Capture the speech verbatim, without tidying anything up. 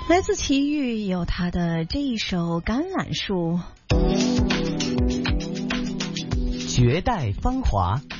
来自齐豫有他的这一首《橄榄树》。 绝代芳华，